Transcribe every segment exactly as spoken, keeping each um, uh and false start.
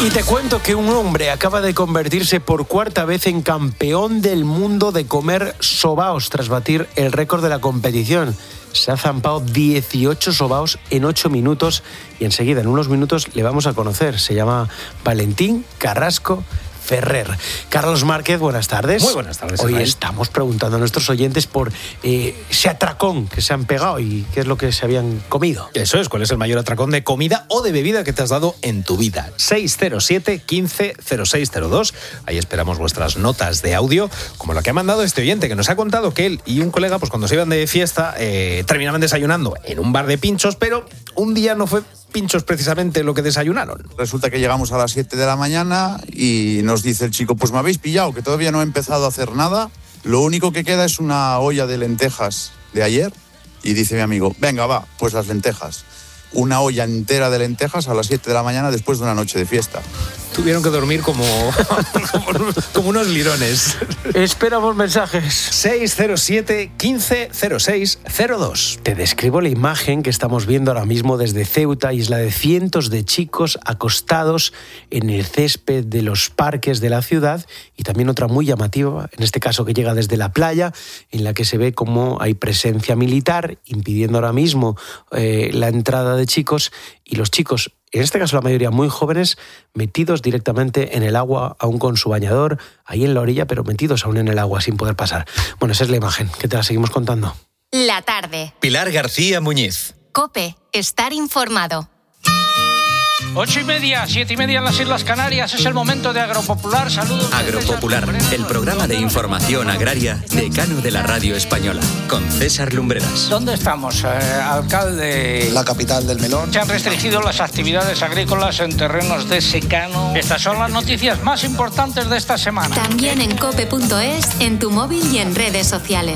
Y te cuento que un hombre acaba de convertirse por cuarta vez en campeón del mundo de comer sobaos tras batir el récord de la competición. Se ha zampado dieciocho sobaos en ocho minutos y enseguida, en unos minutos, le vamos a conocer. Se llama Valentín Carrasco Ferrer. Carlos Márquez, buenas tardes. Muy buenas tardes. Hoy Ismael. Estamos preguntando a nuestros oyentes por eh, ese atracón que se han pegado y qué es lo que se habían comido. Eso es, ¿cuál es el mayor atracón de comida o de bebida que te has dado en tu vida? seis cero siete, quince, cero seis cero dos. Ahí esperamos vuestras notas de audio, como la que ha mandado este oyente, que nos ha contado que él y un colega, pues cuando se iban de fiesta, eh, terminaban desayunando en un bar de pinchos, pero un día no fue pinchos precisamente lo que desayunaron. Resulta que llegamos a las siete de la mañana y nos dice el chico, pues me habéis pillado, que todavía no he empezado a hacer nada. Lo único que queda es una olla de lentejas de ayer. Y dice mi amigo, venga, va, pues las lentejas. Una olla entera de lentejas a las siete de la mañana después de una noche de fiesta. Tuvieron que dormir como, como, como unos lirones. Esperamos mensajes. seis cero siete, quince, cero seis cero dos. Te describo la imagen que estamos viendo ahora mismo desde Ceuta, isla de cientos de chicos acostados en el césped de los parques de la ciudad, y también otra muy llamativa, en este caso que llega desde la playa, en la que se ve cómo hay presencia militar impidiendo ahora mismo eh, la entrada de chicos, y los chicos, en este caso la mayoría muy jóvenes, metidos directamente en el agua, aún con su bañador, ahí en la orilla, pero metidos aún en el agua sin poder pasar. Bueno, esa es la imagen, que te la seguimos contando. La tarde. Pilar García Muñiz. COPE, estar informado. Ocho y media, siete y media en las Islas Canarias, es el momento de Agropopular. Saludos. Agropopular, el programa de información agraria decano de la radio española, con César Lumbreras. ¿Dónde estamos, eh, alcalde? La capital del melón. Se han restringido las actividades agrícolas en terrenos de secano. Estas son las noticias más importantes de esta semana. También en cope punto es, en tu móvil y en redes sociales.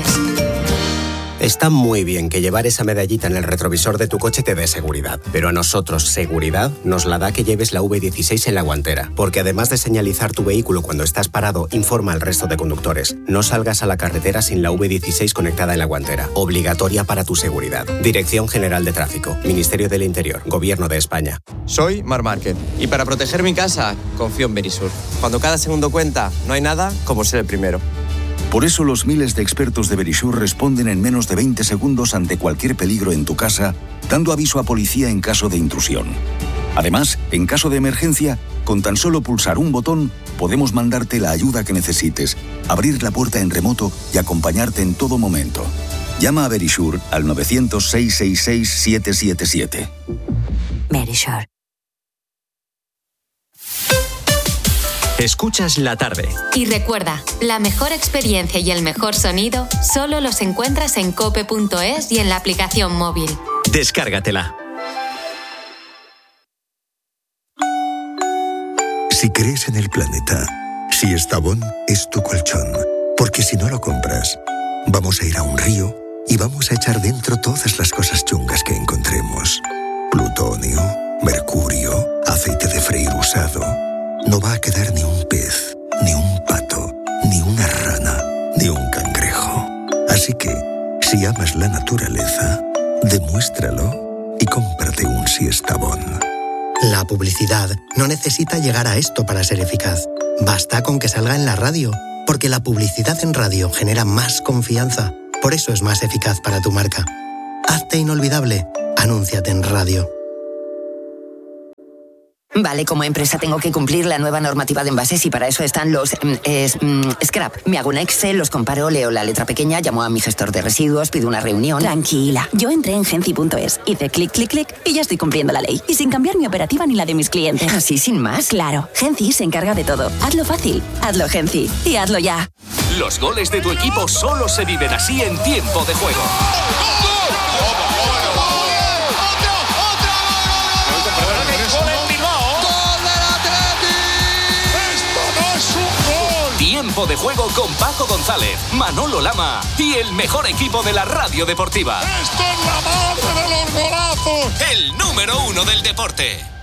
Está muy bien que llevar esa medallita en el retrovisor de tu coche te dé seguridad, pero a nosotros seguridad nos la da que lleves la V dieciséis en la guantera, porque además de señalizar tu vehículo cuando estás parado, informa al resto de conductores. No salgas a la carretera sin la V dieciséis conectada en la guantera, obligatoria para tu seguridad. Dirección General de Tráfico, Ministerio del Interior, Gobierno de España. Soy Mar Márquez y para proteger mi casa confío en Verisur. Cuando cada segundo cuenta, no hay nada como ser el primero. Por eso los miles de expertos de Verisur responden en menos de veinte segundos ante cualquier peligro en tu casa, dando aviso a policía en caso de intrusión. Además, en caso de emergencia, con tan solo pulsar un botón, podemos mandarte la ayuda que necesites, abrir la puerta en remoto y acompañarte en todo momento. Llama a Verisur al nueve cero cero, seis seis seis, siete siete siete. Verisur. Escuchas La Tarde. Y recuerda, la mejor experiencia y el mejor sonido solo los encuentras en cope punto es y en la aplicación móvil. Descárgatela. Si crees en el planeta, si Estavón es tu colchón, porque si no lo compras, vamos a ir a un río y vamos a echar dentro todas las cosas chungas que encontremos. Plutonio, mercurio, aceite de freír usado. No va a quedar ni un pez, ni un pato, ni una rana, ni un cangrejo. Así que, si amas la naturaleza, demuéstralo y cómprate un Siestabón. La publicidad no necesita llegar a esto para ser eficaz. Basta con que salga en la radio, porque la publicidad en radio genera más confianza. Por eso es más eficaz para tu marca. Hazte inolvidable. Anúnciate en radio. Vale, como empresa tengo que cumplir la nueva normativa de envases y para eso están los eh, eh, scrap. Me hago un Excel, los comparo, leo la letra pequeña, llamo a mi gestor de residuos, pido una reunión. Tranquila, yo entré en Genci punto es, hice clic, clic, clic y ya estoy cumpliendo la ley. Y sin cambiar mi operativa ni la de mis clientes. ¿Así sin más? Claro, Genci se encarga de todo. Hazlo fácil, hazlo Genci y hazlo ya. Los goles de tu equipo solo se viven así en tiempo de juego. Tiempo de juego con Paco González, Manolo Lama y el mejor equipo de la radio deportiva. ¡Esto es la madre de los golazos! El número uno del deporte.